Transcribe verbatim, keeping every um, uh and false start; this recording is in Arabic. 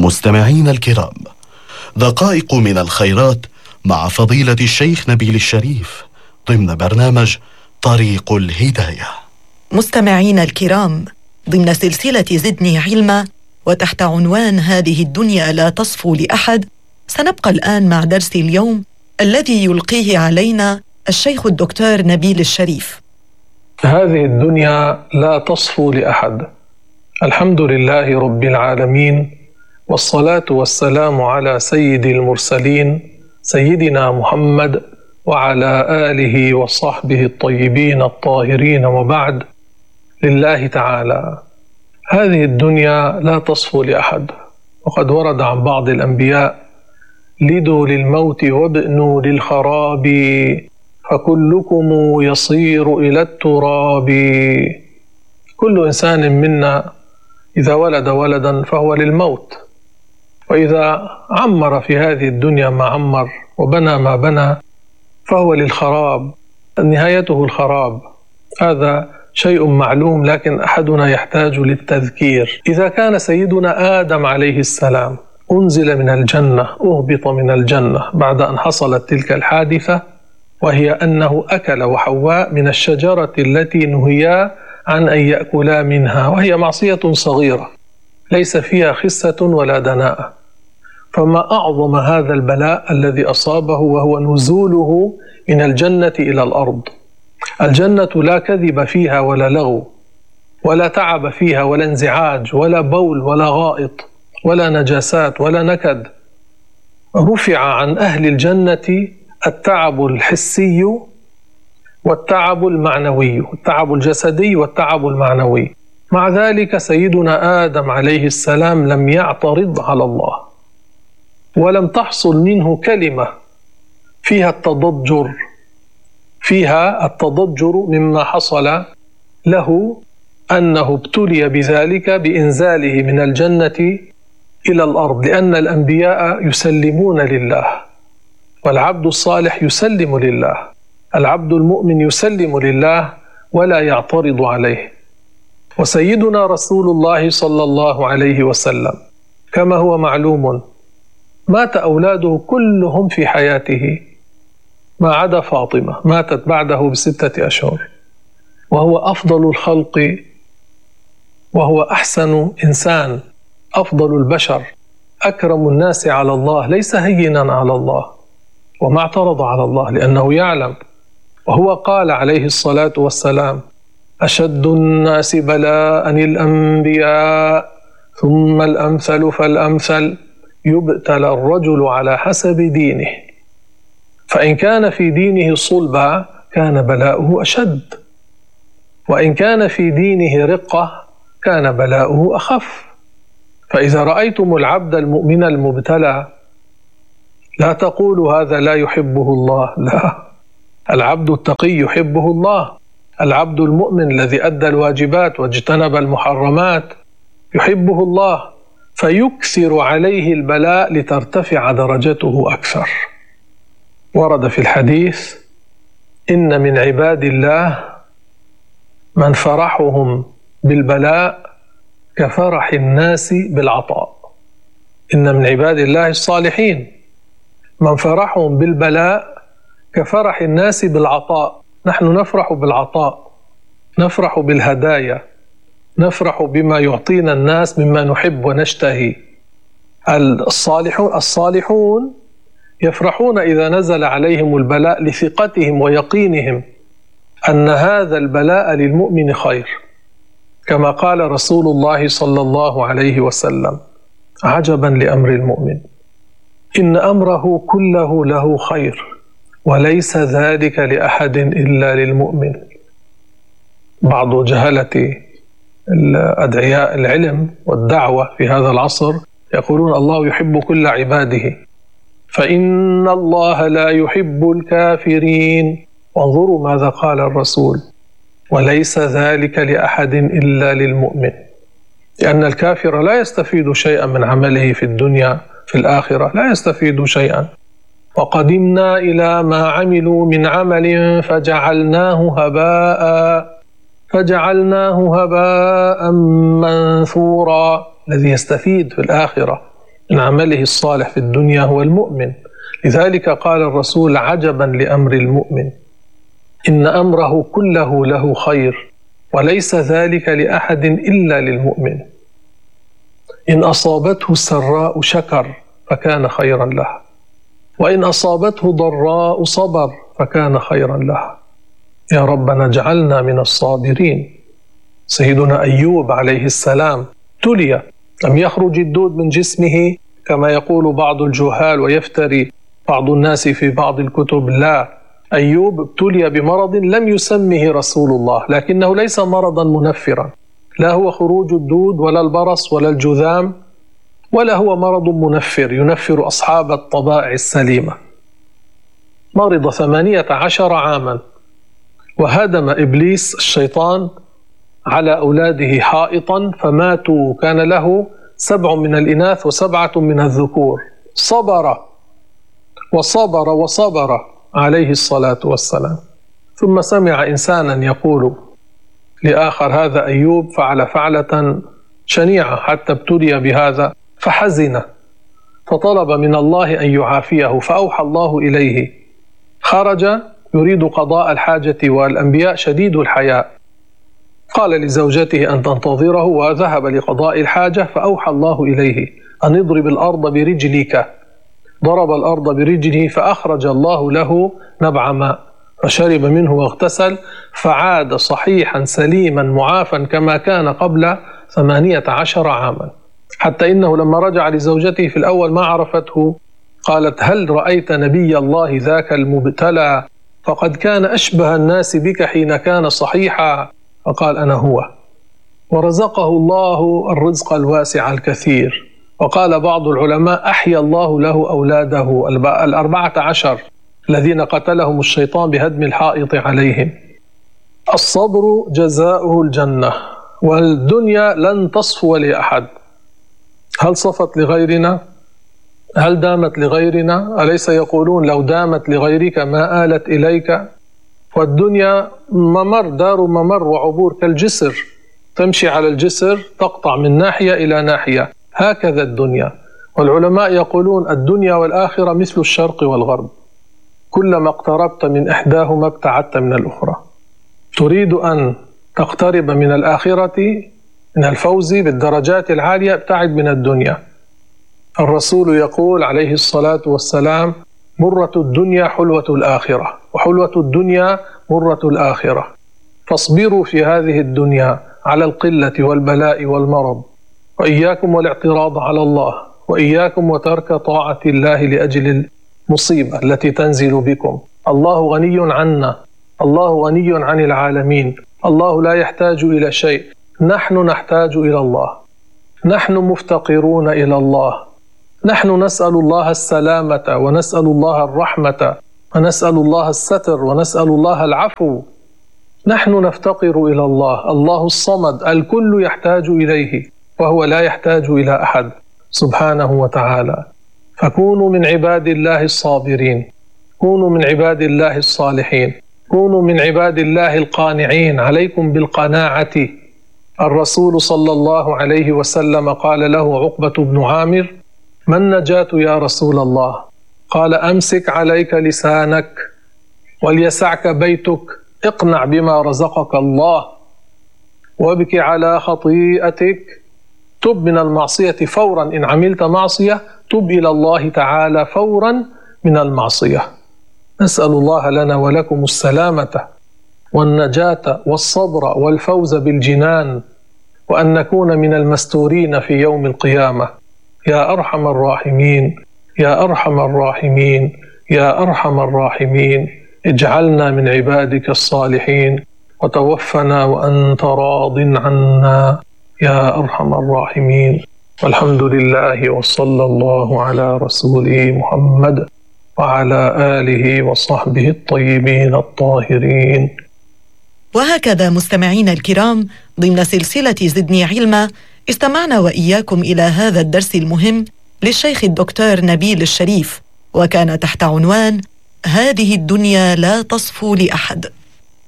مستمعين الكرام، دقائق من الخيرات مع فضيلة الشيخ نبيل الشريف ضمن برنامج طريق الهداية. مستمعين الكرام، ضمن سلسلة زدني علما وتحت عنوان هذه الدنيا لا تصفو لأحد، سنبقى الآن مع درس اليوم الذي يلقيه علينا الشيخ الدكتور نبيل الشريف. هذه الدنيا لا تصفو لأحد. الحمد لله رب العالمين، والصلاة والسلام على سيد المرسلين سيدنا محمد وعلى آله وصحبه الطيبين الطاهرين، وبعد. لله تعالى هذه الدنيا لا تصفو لأحد، وقد ورد عن بعض الأنبياء: لدوا للموت وابنوا للخراب، فكلكم يصير إلى التراب. كل إنسان منا إذا ولد ولدا فهو للموت، وإذا عمر في هذه الدنيا ما عمر وبنى ما بنى فهو للخراب، نهايته الخراب. هذا شيء معلوم، لكن أحدنا يحتاج للتذكير. إذا كان سيدنا آدم عليه السلام أنزل من الجنة، أهبط من الجنة بعد أن حصلت تلك الحادثة، وهي أنه أكل وحواء من الشجرة التي نهيا عن أن يأكلا منها، وهي معصية صغيرة ليس فيها خسة ولا دناءة. فما أعظم هذا البلاء الذي أصابه، وهو نزوله من الجنة إلى الأرض. الجنة لا كذب فيها ولا لغو، ولا تعب فيها ولا انزعاج ولا بول ولا غائط ولا نجاسات ولا نكد. رفع عن أهل الجنة التعب الحسي والتعب المعنوي، التعب الجسدي والتعب المعنوي. مع ذلك سيدنا آدم عليه السلام لم يعترض على الله، ولم تحصل منه كلمة فيها التضجر فيها التضجر مما حصل له، أنه ابتلي بذلك بإنزاله من الجنة إلى الأرض، لأن الأنبياء يسلمون لله، والعبد الصالح يسلم لله، العبد المؤمن يسلم لله ولا يعترض عليه. وسيدنا رسول الله صلى الله عليه وسلم كما هو معلوم مات أولاده كلهم في حياته ما عدا فاطمة، ماتت بعده بستة أشهر، وهو أفضل الخلق، وهو أحسن إنسان، أفضل البشر، أكرم الناس على الله، ليس هينا على الله، وما اعترض على الله لأنه يعلم. وهو قال عليه الصلاة والسلام: أشد الناس بلاء الأنبياء، ثم الأمثل فالأمثل، يبتلى الرجل على حسب دينه، فإن كان في دينه صلبا كان بلاؤه أشد، وإن كان في دينه رقة كان بلاؤه أخف. فإذا رأيتم العبد المؤمن المبتلى لا تقولوا هذا لا يحبه الله، لا، العبد التقي يحبه الله، العبد المؤمن الذي أدى الواجبات واجتنب المحرمات يحبه الله، فيكثر عليه البلاء لترتفع درجته أكثر. ورد في الحديث: إن من عباد الله من فرحهم بالبلاء كفرح الناس بالعطاء. إن من عباد الله الصالحين من فرحهم بالبلاء كفرح الناس بالعطاء. نحن نفرح بالعطاء، نفرح بالهدايا، نفرح بما يعطينا الناس مما نحب ونشتهي. الصالحون الصالحون يفرحون إذا نزل عليهم البلاء لثقتهم ويقينهم أن هذا البلاء للمؤمن خير، كما قال رسول الله صلى الله عليه وسلم: عجبا لأمر المؤمن، إن أمره كله له خير، وليس ذلك لأحد إلا للمؤمن. بعض جهلة الأدعياء العلم والدعوة في هذا العصر يقولون: الله يحب كل عباده، فإن الله لا يحب الكافرين. وانظروا ماذا قال الرسول: وليس ذلك لأحد إلا للمؤمن، لأن الكافر لا يستفيد شيئا من عمله في الدنيا، في الآخرة لا يستفيد شيئا. وقدمنا إلى ما عملوا من عمل فجعلناه هباء فجعلناه هباء منثورا. الذي يستفيد في الآخرة من عمله الصالح في الدنيا هو المؤمن. لذلك قال الرسول: عجبا لأمر المؤمن، إن أمره كله له خير، وليس ذلك لأحد إلا للمؤمن. إن أصابته السراء شكر فكان خيرا له، وإن أصابته ضراء صبر فكان خيرا له. يا ربنا اجعلنا من الصابرين. سيدنا أيوب عليه السلام ابتلي، لم يخرج الدود من جسمه كما يقول بعض الجهال ويفتري بعض الناس في بعض الكتب. لا، أيوب ابتلي بمرض لم يسمه رسول الله، لكنه ليس مرضا منفرا، لا هو خروج الدود ولا البرص ولا الجذام، ولا هو مرض منفر ينفر أصحاب الطبائع السليمة. مرض ثمانية عشر عاما، وهدم إبليس الشيطان على أولاده حائطا فماتوا، كان له سبع من الإناث وسبعة من الذكور. صبر وصبر وصبر عليه الصلاة والسلام. ثم سمع إنسانا يقول لآخر: هذا أيوب فعل فعلة شنيعة حتى ابتلي بهذا، فحزن فطلب من الله أن يعافيه، فأوحى الله إليه. خرج يريد قضاء الحاجة، والأنبياء شديد الحياء، قال لزوجته أن تنتظره، وذهب لقضاء الحاجة، فأوحى الله إليه أن اضرب الأرض برجلك. ضرب الأرض برجله فأخرج الله له نبع ماء، فشرب منه واغتسل، فعاد صحيحا سليما معافا كما كان قبل ثمانية عشر عاما. حتى إنه لما رجع لزوجته في الأول ما عرفته، قالت: هل رأيت نبي الله ذاك المبتلى؟ فقد كان أشبه الناس بك حين كان صحيحا. فقال: أنا هو. ورزقه الله الرزق الواسع الكثير. وقال بعض العلماء: أحيا الله له أولاده الأربعة عشر الذين قتلهم الشيطان بهدم الحائط عليهم. الصبر جزاؤه الجنة، والدنيا لن تصفو لأحد. هل صفت لغيرنا؟ هل دامت لغيرنا؟ أليس يقولون: لو دامت لغيرك ما آلت إليك؟ والدنيا ممر، دار ممر وعبور، كالجسر، تمشي على الجسر تقطع من ناحية إلى ناحية، هكذا الدنيا. والعلماء يقولون: الدنيا والآخرة مثل الشرق والغرب، كلما اقتربت من إحداهما ابتعدت من الأخرى. تريد أن تقترب من الآخرة، من الفوز بالدرجات العالية، ابتعد من الدنيا. الرسول يقول عليه الصلاة والسلام: مرة الدنيا حلوة الآخرة، وحلوة الدنيا مرة الآخرة. فاصبروا في هذه الدنيا على القلة والبلاء والمرض، وإياكم والاعتراض على الله، وإياكم وترك طاعة الله لأجل المصيبة التي تنزل بكم. الله غني عنا، الله غني عن العالمين، الله لا يحتاج إلى شيء، نحن نحتاج إلى الله، نحن مفتقرون إلى الله، نحن نسأل الله السلامة، ونسأل الله الرحمة، ونسأل الله الستر، ونسأل الله العفو. نحن نفتقر إلى الله، الله الصمد، الكل يحتاج إليه، وهو لا يحتاج إلى أحد سبحانه وتعالى. فكونوا من عباد الله الصابرين، كونوا من عباد الله الصالحين، كونوا من عباد الله القانعين. عليكم بالقناعة. الرسول صلى الله عليه وسلم قال له عقبة بن عامر: ما النجاة يا رسول الله؟ قال: أمسك عليك لسانك وليسعك بيتك، اقنع بما رزقك الله، وابكي على خطيئتك، تب من المعصية فورا. إن عملت معصية تب إلى الله تعالى فورا من المعصية. نسأل الله لنا ولكم السلامة والنجاة والصبر والفوز بالجنان، وأن نكون من المستورين في يوم القيامة. يا أرحم الراحمين، يا أرحم الراحمين، يا أرحم الراحمين، اجعلنا من عبادك الصالحين، وتوفنا وأنت راض عنا يا أرحم الراحمين. والحمد لله، وصلى الله على رسوله محمد وعلى آله وصحبه الطيبين الطاهرين. وهكذا مستمعين الكرام، ضمن سلسلة زدني علما، استمعنا وإياكم إلى هذا الدرس المهم للشيخ الدكتور نبيل الشريف، وكان تحت عنوان: هذه الدنيا لا تصفو لأحد.